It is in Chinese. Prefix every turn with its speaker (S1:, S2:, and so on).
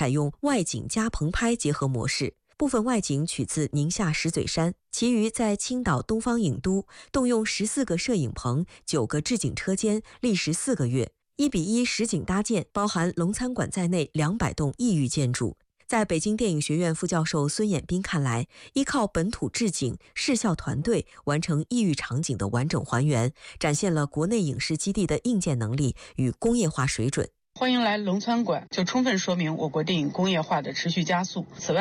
S1: 采用外景加棚拍结合模式。部分外景取自宁夏石嘴山，其余在青岛东方影都，动用14个摄影棚、9个置景车间，历时4个月，1:1实景搭建，包含龙餐馆在内200栋异域建筑。在北京电影学院副教授孙衍斌看来，依靠本土置景、视效团队完成异域场景的完整还原，展现了国内影视基地的硬件能力与工业化水准。
S2: 欢迎来龙餐馆，就充分说明我国电影工业化的持续加速。此外，